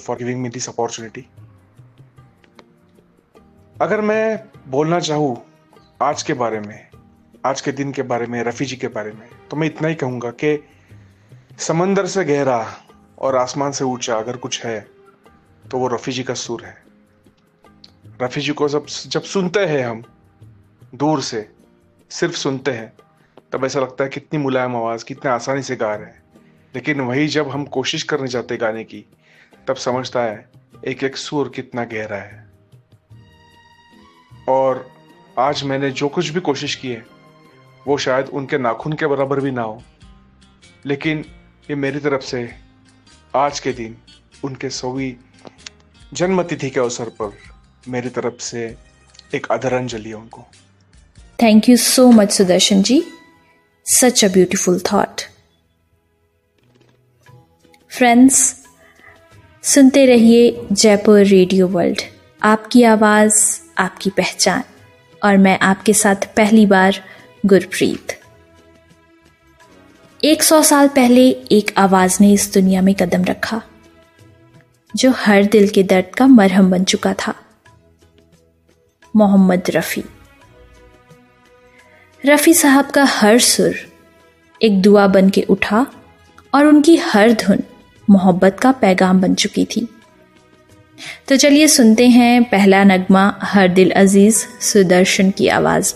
for giving me this opportunity. अगर मैं बोलना चाहूँ आज के बारे में, आज के दिन के बारे में, रफ़ी जी के बारे में, तो मैं इतना ही कहूँगा कि समंदर से गहरा और आसमान से ऊंचा अगर कुछ है तो वो रफ़ी जी का सुर है। रफ़ी जी को जब सुनते हैं हम दूर से, सिर्फ सुनते हैं, तब ऐसा लगता है कितनी मुलायम आवाज़, कितने आसानी से गा रहे हैं। लेकिन वही जब हम कोशिश करने जाते गाने की, तब समझता है एक एक सुर कितना गहरा है। और आज मैंने जो कुछ भी कोशिश की है वो शायद उनके नाखून के बराबर भी ना हो, लेकिन ये मेरी तरफ से आज के दिन उनके 100वीं जन्मतिथि के अवसर पर मेरी तरफ से एक आदरांजलि है उनको। Thank you so much Sudarshan ji, such a beautiful thought. Friends, सुनते रहिए जयपुर रेडियो वर्ल्ड, आपकी आवाज़ आपकी पहचान, और मैं आपके साथ पहली बार गुरप्रीत। 100 साल पहले एक आवाज़ ने इस दुनिया में कदम रखा जो हर दिल के दर्द का मरहम बन चुका था, मोहम्मद रफ़ी। रफ़ी साहब का हर सुर एक दुआ बन के उठा और उनकी हर धुन मोहब्बत का पैगाम बन चुकी थी। तो चलिए सुनते हैं पहला नगमा हर दिल अजीज सुदर्शन की आवाज़ में।